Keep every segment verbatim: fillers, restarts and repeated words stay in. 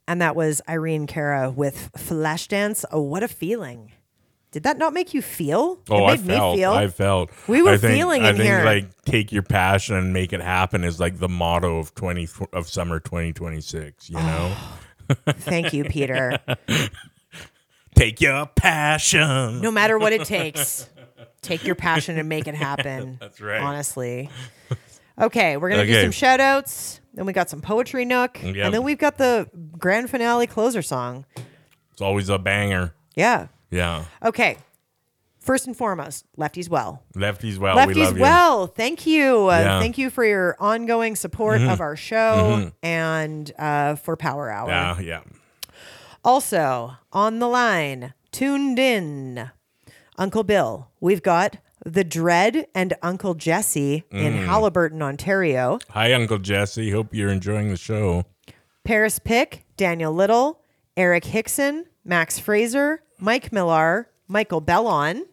And that was Irene Cara with Flashdance. Oh, what a feeling. Did that not make you feel? Oh, it I made felt. Me feel. I felt. We were I think, feeling I in think, here. like, take your passion and make it happen is like the motto of twenty of summer twenty twenty-six. You know. Thank you, Peter. Take your passion. No matter what it takes, take your passion and make it happen. That's right. Honestly. Okay, we're going to Okay. do some shout outs. Then we got some Poetry Nook. Yep. And then we've got the grand finale closer song. It's always a banger. Yeah. Yeah. Okay. First and foremost, Lefties Well. Lefties well. we Lefties love you. Well. Thank you. Uh, Yeah. Thank you for your ongoing support Mhm. of our show Mhm. and uh, for Power Hour. Yeah. Yeah. Also, on the line, tuned in, Uncle Bill. We've got the Dread and Uncle Jesse in Mm. Halliburton, Ontario. Hi, Uncle Jesse. Hope you're enjoying the show. Paris Pick, Daniel Little, Eric Hickson, Max Fraser, Mike Millar, Michael Bellon.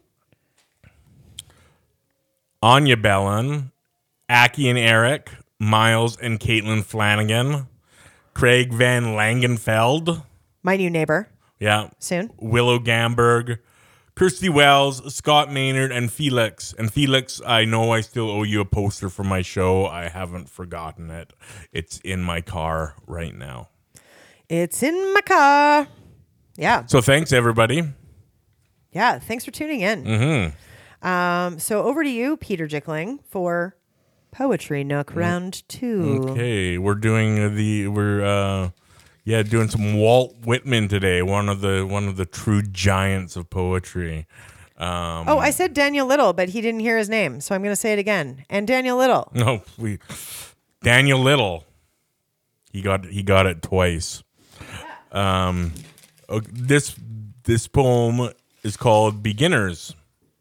Anya Bellon, Aki and Eric, Miles and Caitlin Flanagan, Craig Van Langenfeld. My new neighbor. Yeah. Soon. Willow Gamberg, Kirsty Wells, Scott Maynard, and Felix. And Felix, I know I still owe you a poster for my show. I haven't forgotten it. It's in my car right now. It's in my car. Yeah. So thanks, everybody. Yeah. Thanks for tuning in. Mm-hmm. Um, so over to you, Peter Jickling, for Poetry Nook round two. Okay, we're doing the we're uh yeah doing some Walt Whitman today. One of the one of the true giants of poetry. Um, Oh, I said Daniel Little, but he didn't hear his name, so I'm going to say it again. And Daniel Little. No, we Daniel Little. He got he got it twice. Um, uh, this this poem is called Beginners.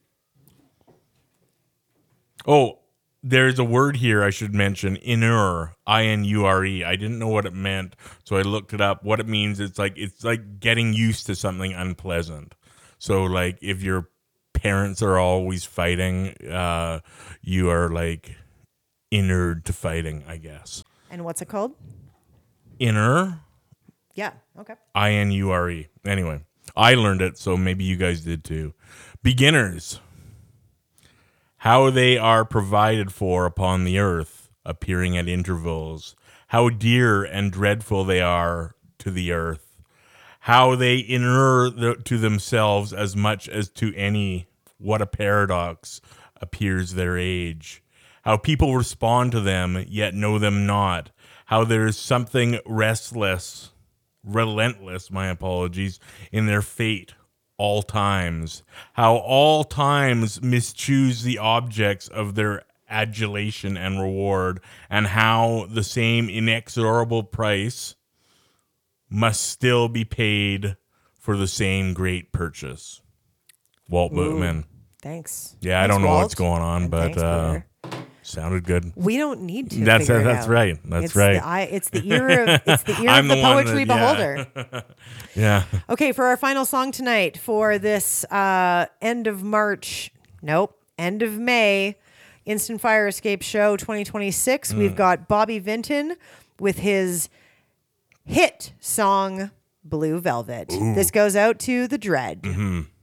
Oh, there's a word here I should mention. Inure, I N U R E. I didn't know what it meant, so I looked it up. What it means, it's like it's like getting used to something unpleasant. So, like, if your parents are always fighting, uh, you are like inured to fighting, I guess. And what's it called? Inner, Yeah. Okay. I N U R E. Anyway, I learned it, so maybe you guys did too. Beginners. How they are provided for upon the earth, appearing at intervals. How dear and dreadful they are to the earth. How they inure the, to themselves as much as to any. What a paradox appears their age. How people respond to them, yet know them not. How there is something restless, relentless, my apologies, in their fate. All times, how all times mischoose the objects of their adulation and reward, and how the same inexorable price must still be paid for the same great purchase. Walt Whitman. Thanks. Yeah, I Thanks, don't know Walt. what's going on, And but thanks, uh, Peter. sounded good. We don't need to. That's figure it that's out. right. That's it's right. The eye, it's the ear of it's the ear I'm of the, the one poetry that- beholder. yeah. Yeah. Okay, for our final song tonight for this uh, end of March, nope, end of May, Instant Fire Escape Show twenty twenty-six. Mm. We've got Bobby Vinton with his hit song Blue Velvet. Ooh. This goes out to the Dread. Mm-hmm.